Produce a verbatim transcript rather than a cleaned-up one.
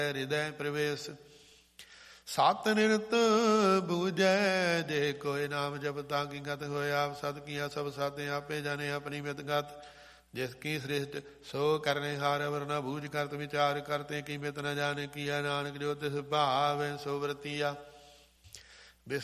ਹਿਰਦੈ ਪ੍ਰਵੇਸ਼। ਸਤ ਨਿਰਤ ਬੂਝੈ ਜੇ ਕੋਈ ਨਾਮ ਜਪਤਾ ਕੀ ਗਤ ਹੋਇ ਆਪ ਸਤ ਕੀਆ ਸਭ ਸਾਧੇ ਆਪੇ ਜਾਣੇ ਆਪਣੀ ਮਿਤ ਗਤ। ਜਿਸ ਕੀ ਸ੍ਰਿਸ਼ਟ ਸੋ ਕਰਨੇ ਹਾਰ ਅਵਰ ਨਾ ਬੂਝ ਕਰਤ ਵਿਚਾਰ ਕਰਤੇ ਕੀ ਮਿਤ ਨ ਜਾਣੇ ਕੀਆ ਨਾਨਕ ਜੋ ਤਿਸ ਭਾਵੈ ਸੋ ਵਰਤੀਆ।